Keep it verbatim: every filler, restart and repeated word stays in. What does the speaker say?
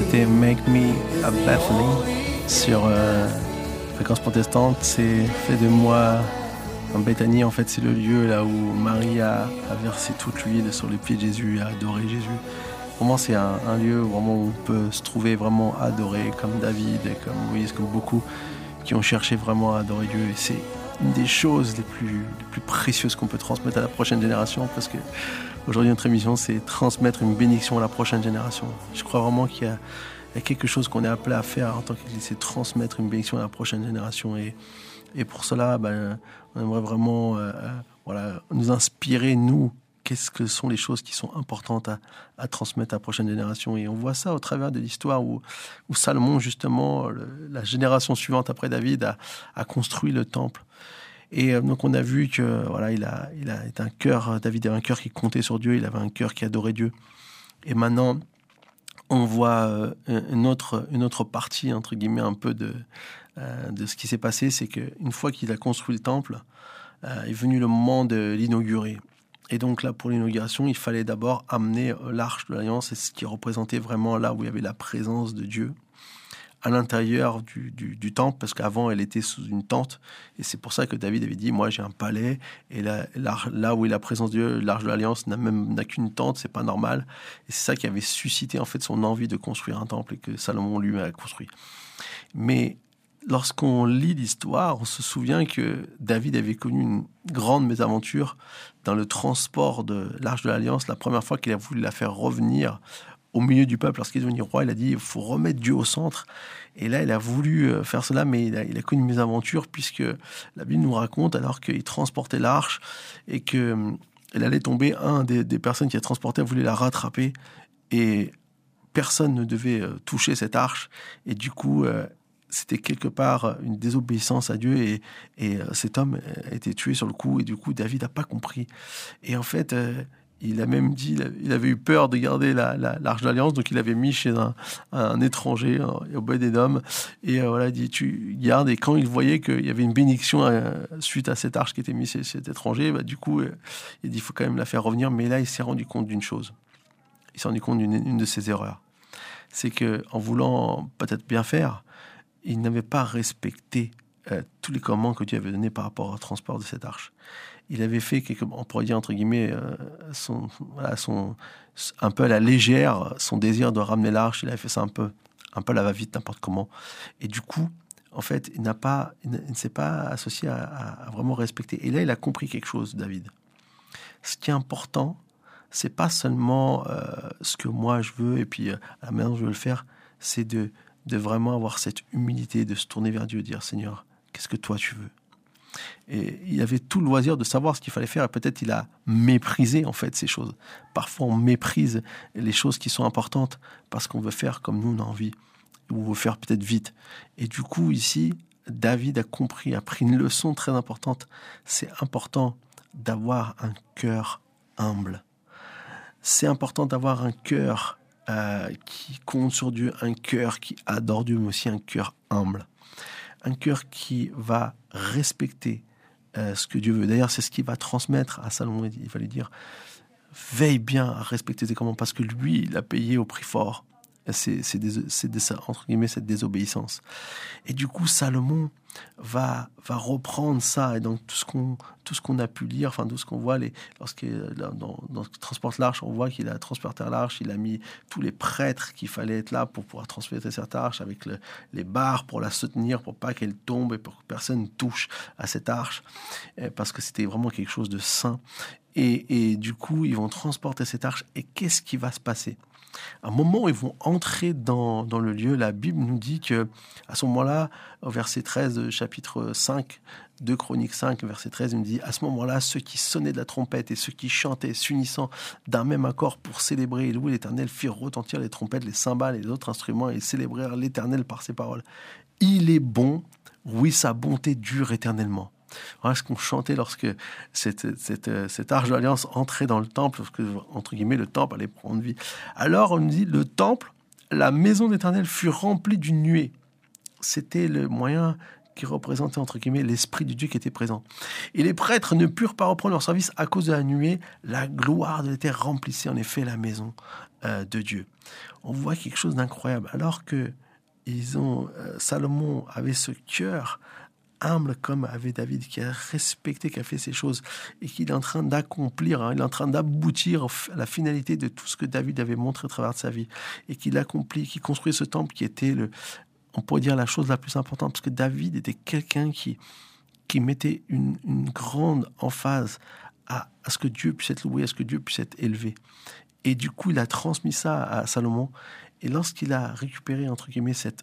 c'était Make Me a Bethany sur euh, Fréquence Protestante. C'est fait de moi en Bethanie. En fait, c'est le lieu là où Marie a, a versé toute l'huile sur les pieds de Jésus, a adoré Jésus. Vraiment, c'est un, un lieu vraiment où on peut se trouver vraiment adoré, comme David, comme Moïse, comme beaucoup qui ont cherché vraiment à adorer Dieu. Et c'est une des choses les plus, les plus précieuses qu'on peut transmettre à la prochaine génération, parce que aujourd'hui, notre émission, c'est transmettre une bénédiction à la prochaine génération. Je crois vraiment qu'il y a, il y a quelque chose qu'on est appelé à faire en tant qu'Église, c'est transmettre une bénédiction à la prochaine génération. Et, et pour cela, ben, on aimerait vraiment euh, voilà, nous inspirer, nous, qu'est-ce que sont les choses qui sont importantes à, à transmettre à la prochaine génération. Et on voit ça au travers de l'histoire où, où Salomon, justement, le, la génération suivante après David, a, a construit le temple. Et euh, donc on a vu que voilà, il a, il a été un cœur, David avait un cœur qui comptait sur Dieu, il avait un cœur qui adorait Dieu. Et maintenant, on voit euh, une autre, une autre partie, entre guillemets, un peu de, euh, de ce qui s'est passé, c'est qu'une fois qu'il a construit le temple, euh, est venu le moment de l'inaugurer. Et donc là, pour l'inauguration, il fallait d'abord amener l'arche de l'Alliance, c'est ce qui représentait vraiment là où il y avait la présence de Dieu, à l'intérieur du, du, du temple, parce qu'avant, elle était sous une tente. Et c'est pour ça que David avait dit, moi, j'ai un palais, et là, là, là où est la présence de Dieu, l'arche de l'Alliance n'a même n'a qu'une tente, c'est pas normal. Et c'est ça qui avait suscité, en fait, son envie de construire un temple, et que Salomon lui a construit. Mais lorsqu'on lit l'histoire, on se souvient que David avait connu une grande mésaventure dans le transport de l'arche de l'Alliance. La première fois qu'il a voulu la faire revenir au milieu du peuple, lorsqu'il est devenu roi, il a dit il faut remettre Dieu au centre. Et là, il a voulu faire cela, mais il a, il a connu une mésaventure, puisque la Bible nous raconte, alors qu'il transportait l'arche et qu'elle allait tomber, un des, des personnes qui a transporté voulait la rattraper, et personne ne devait toucher cette arche. Et du coup, c'était quelque part une désobéissance à Dieu, et, et cet homme a été tué sur le coup, et du coup David n'a pas compris. Et en fait, euh, il a même dit, il avait eu peur de garder la, la, l'arche d'alliance, donc il avait mis chez un, un étranger au Obed-Édom, et euh, voilà, il dit tu gardes. Et quand il voyait qu'il y avait une bénédiction euh, suite à cette arche qui était mise chez cet étranger, bah, du coup, euh, il dit il faut quand même la faire revenir. Mais là, il s'est rendu compte d'une chose, il s'est rendu compte d'une une de ses erreurs, c'est que en voulant peut-être bien faire, il n'avait pas respecté euh, tous les commandements que Dieu avait donnés par rapport au transport de cette arche. Il avait fait, quelque, on pourrait dire entre guillemets, euh, son, voilà, son, un peu à la légère, son désir de ramener l'arche. Il avait fait ça un peu, un peu à la va-vite, n'importe comment. Et du coup, en fait, il n'a pas, il ne, il ne s'est pas associé à, à, à vraiment respecter. Et là, il a compris quelque chose, David. Ce qui est important, c'est pas seulement euh, ce que moi je veux et puis euh, à la manière dont je veux le faire, c'est de de vraiment avoir cette humilité, de se tourner vers Dieu, dire Seigneur, qu'est-ce que toi tu veux? Et il avait tout le loisir de savoir ce qu'il fallait faire, et peut-être il a méprisé en fait ces choses. Parfois on méprise les choses qui sont importantes parce qu'on veut faire comme nous on a envie, ou on veut faire peut-être vite. Et du coup ici, David a compris, a pris une leçon très importante. C'est important d'avoir un cœur humble. C'est important d'avoir un cœur Euh, qui compte sur Dieu, un cœur qui adore Dieu, mais aussi un cœur humble. Un cœur qui va respecter euh, ce que Dieu veut. D'ailleurs, c'est ce qu'il va transmettre à Salomon. Il va lui dire, veille bien à respecter tes commandements, parce que lui, il a payé au prix fort. C'est, c'est, des, c'est des, entre guillemets, cette désobéissance. Et du coup, Salomon va, va reprendre ça. Et donc, tout ce qu'on, tout ce qu'on a pu lire, enfin, tout ce qu'on voit, les, lorsqu'il dans, dans, transporte l'arche, on voit qu'il a transporté l'arche, il a mis tous les prêtres qu'il fallait être là pour pouvoir transporter cette arche, avec le, les barres pour la soutenir, pour pas qu'elle tombe et pour que personne ne touche à cette arche, parce que c'était vraiment quelque chose de saint. Et, et du coup, ils vont transporter cette arche. Et qu'est-ce qui va se passer? À un moment où ils vont entrer dans, dans le lieu, la Bible nous dit que à ce moment-là, au verset treize, chapitre cinq, deux Chroniques cinq, verset treize, il nous dit, à ce moment-là, ceux qui sonnaient de la trompette et ceux qui chantaient, s'unissant d'un même accord pour célébrer et louer l'Éternel, firent retentir les trompettes, les cymbales et les autres instruments, et célébrèrent l'Éternel par ses paroles. Il est bon, oui, sa bonté dure éternellement. Voilà ce qu'on chantait lorsque cette, cette, cette arche de l'Alliance entrait dans le temple, parce que, entre guillemets, le temple allait prendre vie. Alors, on nous dit, le temple, la maison d'Éternel fut remplie d'une nuée. C'était le moyen qui représentait, entre guillemets, l'Esprit de Dieu qui était présent. Et les prêtres ne purent pas reprendre leur service à cause de la nuée. La gloire de l'Éternel remplissait en effet la maison euh, de Dieu. On voit quelque chose d'incroyable. Alors que ils ont, euh, Salomon avait ce cœur humble comme avait David, qui a respecté, qui a fait ces choses et qui est en train d'accomplir, hein, il est en train d'aboutir à la finalité de tout ce que David avait montré à travers sa vie et qu'il accomplit, qui construit ce temple qui était, le, on pourrait dire, la chose la plus importante, parce que David était quelqu'un qui, qui mettait une, une grande emphase à, à ce que Dieu puisse être loué, à ce que Dieu puisse être élevé. Et du coup, il a transmis ça à Salomon. Et lorsqu'il a récupéré, entre guillemets, cette